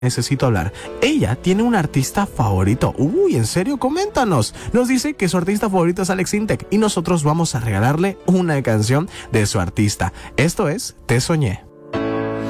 necesito hablar. Ella tiene un artista favorito. Uy, ¿en serio? Coméntanos. Nos dice que su artista favorito es Alex Intec y nosotros vamos a regalarle una canción de su artista. Esto es Te Soñé.